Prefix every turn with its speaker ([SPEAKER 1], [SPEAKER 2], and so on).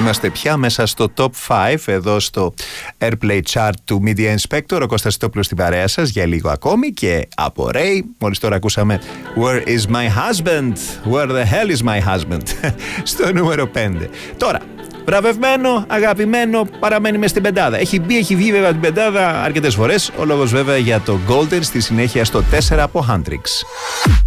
[SPEAKER 1] Είμαστε πια μέσα στο Top 5 εδώ στο Airplay Chart του Media Inspector. Ο Κώστας Τόπουλος στην παρέα σας για λίγο ακόμη και από Ray. Μόλις τώρα ακούσαμε Where is my husband? Where the hell is my husband? Στο νούμερο 5. Τώρα, βραβευμένο, αγαπημένο, παραμένει μες στην πεντάδα. Έχει μπει, έχει βγει βέβαια την πεντάδα αρκετές φορές. Ο λόγος βέβαια για το Golden στη συνέχεια στο 4 από Handrix.